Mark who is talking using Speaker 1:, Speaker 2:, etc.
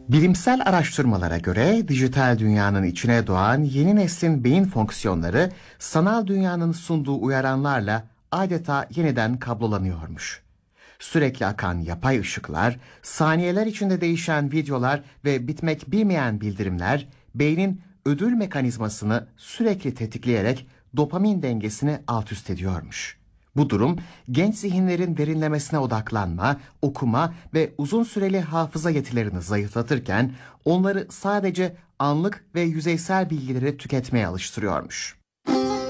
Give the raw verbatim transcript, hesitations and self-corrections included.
Speaker 1: Bilimsel araştırmalara göre dijital dünyanın içine doğan yeni neslin beyin fonksiyonları sanal dünyanın sunduğu uyaranlarla adeta yeniden kablolanıyormuş. Sürekli akan yapay ışıklar, saniyeler içinde değişen videolar ve bitmek bilmeyen bildirimler beynin ödül mekanizmasını sürekli tetikleyerek dopamin dengesini alt üst ediyormuş. Bu durum genç zihinlerin derinlemesine odaklanma, okuma ve uzun süreli hafıza yetilerini zayıflatırken onları sadece anlık ve yüzeysel bilgileri tüketmeye alıştırıyormuş.